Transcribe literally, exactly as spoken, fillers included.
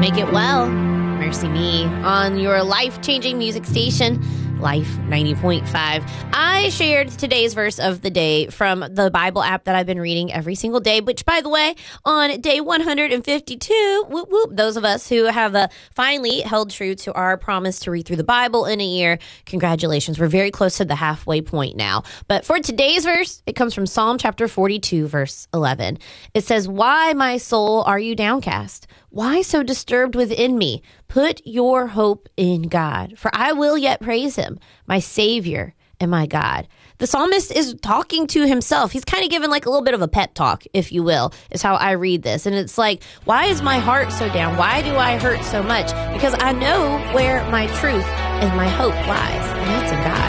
Make it well. Mercy Me on your life-changing music station, Life ninety point five. I shared today's verse of the day from the Bible app that I've been reading every single day, which, by the way, on day one hundred fifty-two, whoop, whoop, those of us who have uh, finally held true to our promise to read through the Bible in a year, congratulations. We're very close to the halfway point now. But for today's verse, it comes from Psalm chapter forty-two, verse eleven. It says, "Why, my soul, are you downcast? Why so disturbed within me? Put your hope in God, for I will yet praise him, my Savior and my God." The psalmist is talking to himself. He's kind of giving like a little bit of a pep talk, if you will, is how I read this. And it's like, why is my heart so down? Why do I hurt so much? Because I know where my truth and my hope lies, and that's in God.